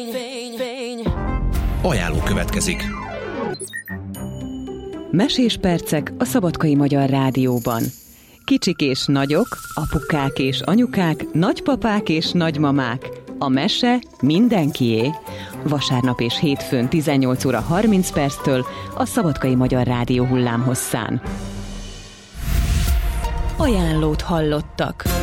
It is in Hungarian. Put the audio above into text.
Ajánló következik. Mesés percek a Szabadkai Magyar Rádióban. Kicsik és nagyok, apukák és anyukák, nagypapák és nagymamák. A mese mindenkié. Vasárnap és hétfőn 18 óra 30 perctől a Szabadkai Magyar Rádió hullámhosszán. Ajánlót hallottak.